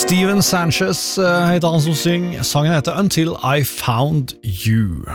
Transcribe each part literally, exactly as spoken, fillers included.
Steven Sanchez uh, heter han som synger. Sangen heter Until I Found You.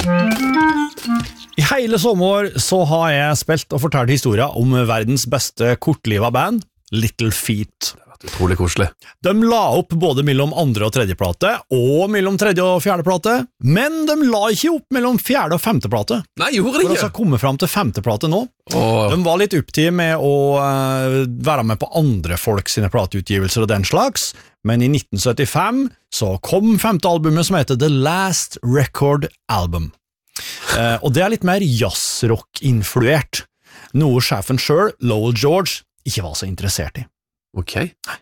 I hele sommer så har jeg spilt og fortalt historier om verdens beste kortliva band, Little Feat. Utrolig koselig. De la opp både mellom andre og tredje plate, og mellom tredje og fjerde plate, men de la ikke opp mellom fjerde og femte plate. Nei, gjorde det For ikke? å altså komme frem til femte plate nå. Åh. De var litt opptatt med å uh, være med på andre folk sine plateutgivelser og den slags, men i nitten syttifem så kom femte albumet som heter The Last Record Album. Uh, og det er litt mer jazzrock-influert, noe sjefen selv, Lowell George, ikke var så interessert i. Ok.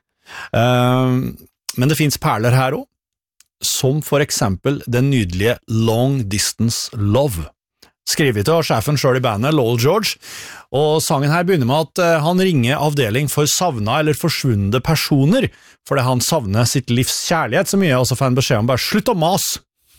Uh, men det finnes perler her også, som for eksempel den nydelige Long Distance Love, skrevet av sjefen selv i bandet, Lowell George, og sangen her begynner med at uh, han ringer avdeling for savna eller forsvunne personer, fordi han savner sitt livs kjærlighet så mye, og så får han beskjed om bare slutt å mas.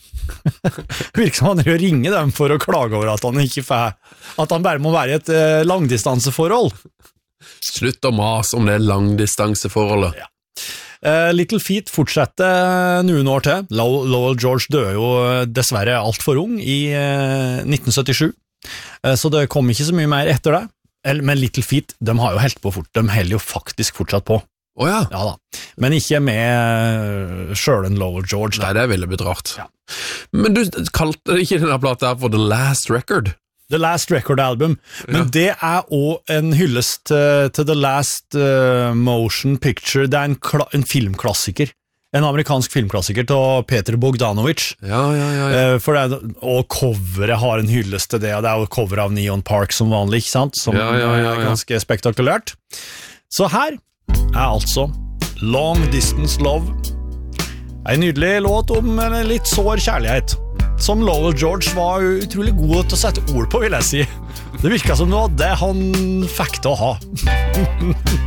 Virker som han ringer dem for å klage over at han ikke får, at han bare må være i et uh, langdistanseforhold. Slutt å mas om det langdistanseforholdet. Ja. Uh, Little Feat fortsetter noen år til. Low, Lowell George døde jo dessverre alt for ung i uh, nitten syttisju, uh, så det kom ikke så mye mer etter det. El, men Little Feat, de har jo helt på fort, de holder jo faktisk fortsatt på. Åja. Ja da, men ikke med selv en Lowell George. Da. Nei, det ville blitt rart. Ja. Men du kalte ikke denne plata her for The Last Record? The Last Record Album, men Ja. det er også en hyllest til, til The Last uh, Motion Picture. Det er en, kla- en filmklassiker, en amerikansk filmklassiker til Peter Bogdanovich. Ja, ja, ja, ja. Uh, for det er, og coveret har en hyllest til det, og det er jo cover av Neon Park som vanlig, ikke sant? Som Ja, ja, ja, ja. er ganske spektakulært. Så her er altså Long Distance Love, en nydelig låt om en litt sår kjærlighet, som Lowell George var utrolig god til å sette ord på, vil jeg si. Det virket som det var det han fikk til å ha.